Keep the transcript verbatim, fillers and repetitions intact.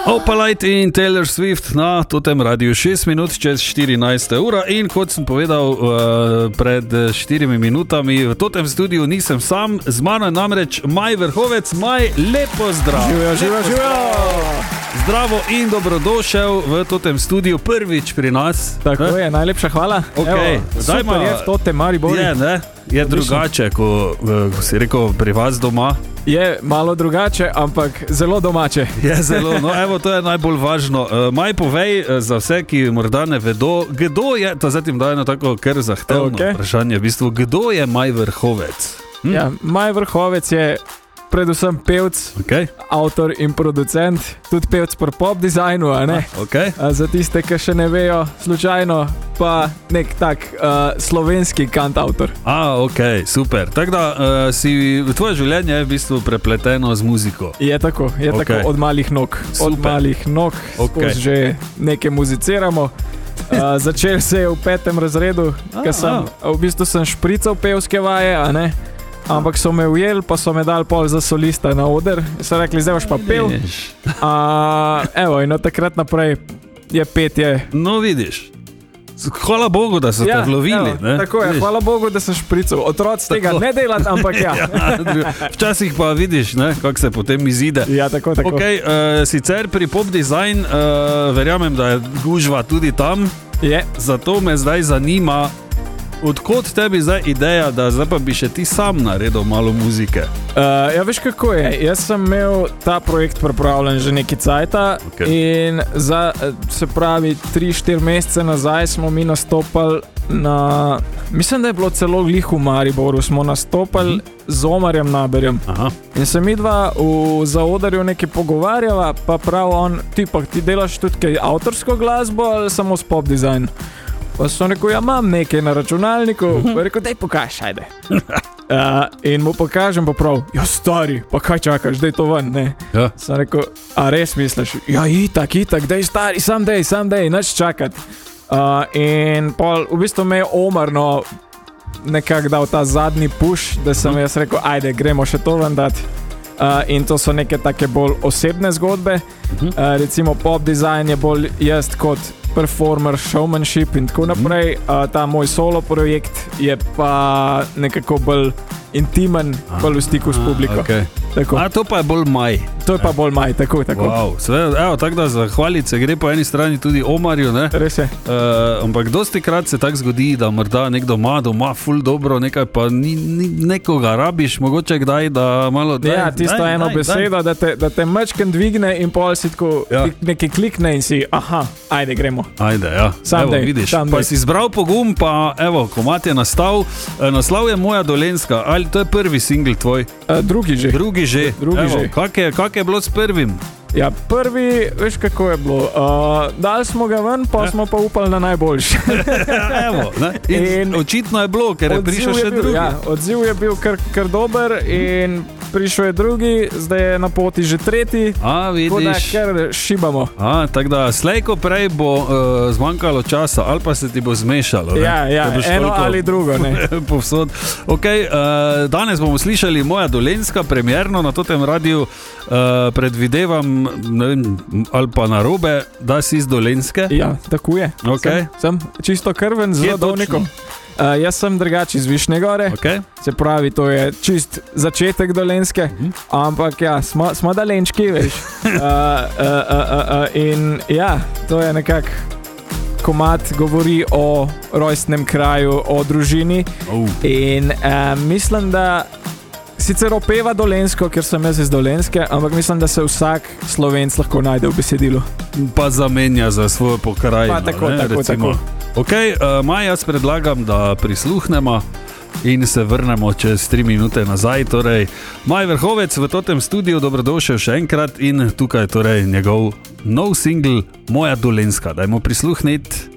Opalite in Taylor Swift na totem radiju šest minut čez štirinajsta ura in kot sem povedal uh, pred štirimi minutami, v totem studiu nisem sam, z mano je namreč Maj Vrhovec. Maj, lepo zdrav. Živijo, živijo, živijo. Zdravo in dobrodošel v totem studiu prvič pri nas. Tako ne? Je, najlepša hvala. Okay. Evo, super ma, je v totem Mariboru. Je, ne? Je drugače, ko, ko si rekel pri vas doma. Je malo drugače, ampak zelo domače. Je zelo, no evo, to je najbolj važno. Uh, Maj, povej za vse, ki morda ne vedo, kdo je, to zdaj jim daje na tako kar zahtevno okay. vprašanje, v bistvu, kdo je Maj Vrhovec? Hm? Ja, Maj Vrhovec je predvsem pevc, okay. avtor in producent, tudi pevc pri pop dizajnu, a ne? Ah, okay. A za tiste, ki še ne vejo, slučajno, pa nek tak uh, slovenski kantautor. A, ok, super. Tako da uh, si, tvoje življenje je v bistvu prepleteno z muziko. Je tako, je okay. tako od malih nog. Super. Od malih nog, okay. skozi že nekaj muziciramo. Uh, začel se je v petem razredu, ker sem, v bistvu sem šprical pevske vaje, a ne? Ampak so me ujeli, pa so me dali pol za solista na oder. So rekli, zdaj boš pa pel. Uh, evo, in od takrat naprej je petje. No, vidiš. Hvala Bogu, da so ja, te lovili. Evo, ne? Tako je, hvala Bogu, da sem šprical. Otroci tega ne delati, ampak ja. ja včasih pa vidiš, ne, kako se potem izide. Ja, tako, tako. Okay, uh, sicer pri pop design uh, verjamem, da je gužva tudi tam. Je. Zato me zdaj zanima, odkot tebi zdaj ideja, da zdaj pa bi še ti sam naredil malo muzike? Uh, ja, veš kako je. Jaz sem imel ta projekt pripravljen že nekaj cajta okay. in za, se pravi, tri štiri mesece nazaj smo mi nastopali na, mislim, da je bilo celo glih v Mariboru, smo nastopali mm-hmm. z Omarjem Naberjem. Aha. In se mi dva v zaodarju nekaj pogovarjava, pa prav on, ti pa ti delaš tudi kaj avtorsko glasbo ali samo s pop dizajn? Pa so rekel, ja, imam nekaj na računalniku, pa rekel, daj pokaž, ajde. Uh, in mu pokažem pa prav, ja, stari, pa kaj čakaš, daj to ven, ne. Ja. Sem rekel, a res misliš? Ja, itak, itak, daj stari, sam daj, sam daj, neč čakat. Uh, in pol, v bistvu me je Omar, no, nekak dal ta zadnji push, da sem jaz rekel, ajde, gremo še to ven dati. Uh, in to so neke take bolj osebne zgodbe. Uh, recimo pop design je bolj jaz kot performer, showmanship in tako naprej. Uh, ta moj solo projekt je pa nekako bolj intimen, bolj v stiku s publiko. Okay. A to pa je bolj Maj. To je pa bolj Maj, tako, tako. Wow, seveda, evo, tako da zahvaliti se gre po eni strani tudi Omarju, ne? Res je. Uh, ampak dosti krat se tako zgodi, da morda nekdo ima doma ful dobro, nekaj pa ni, ni nekoga rabiš, mogoče kdaj, da malo... Daj, ja, tisto daj, eno daj, besedo, daj. da te, da te mačken dvigne in pol si tako ja. nekaj klikne in si, aha, ajde, gremo. Ajde, ja. Sam evo, dej, vidiš. Sam pa dej. Si zbral pogum, pa evo, komat je nastal. Naslov je Moja Dolenjska. Ali to je prvi singl tvoj? Uh, drugi že. Drugi že. Drugi evo, že. Kak je, kak je bilo s prvim? Ja, prvi, veš kako je bilo, uh, dali smo ga ven, pa ja. smo pa upali na najboljši. Evo, ne? In, in očitno je bilo, ker je prišel še bil, drugi. Ja, odziv je bil kar, kar dober in prišel je drugi, zdaj je na poti že tretji. A, vidiš. Tako da kar šibamo. A, tako da slejko prej bo uh, zmanjkalo časa, ali pa se ti bo zmešalo. Ja, ja, eno toliko... ali drugo, ne. Povsod. Ok, uh, danes bomo slišali Moja Dolenjska, premierno na totem radiju. Uh, predvidevam, ne vem, ali pa narobe, da si iz Dolenjske. Ja, tako je. Okay. Sem, sem čisto krven z rodovnikom. Uh, jaz sem drugač iz Višnje Gore, okay. Se pravi, to je čist začetek Dolenjske, uh-huh. ampak ja, smo, smo Dalenčki, veš. uh, uh, uh, uh, uh, in ja, to je nekak komad govori o rojstnem kraju, o družini uh. in uh, mislim, da sicer opeva Dolenjsko, ker sem jaz iz Dolenjske, ampak mislim, da se vsak Slovenc lahko najde v besedilu. Pa zamenja za svojo pokrajino. Pa tako, ne, tako, recimo. tako. Ok, uh, Maj, jaz predlagam, da prisluhnemo in se vrnemo čez tri minute nazaj. Torej, Maj Vrhovec v totem studiu, dobrodošel še enkrat in tukaj torej njegov nov singl Moja Dolenjska. Dajmo prisluhniti.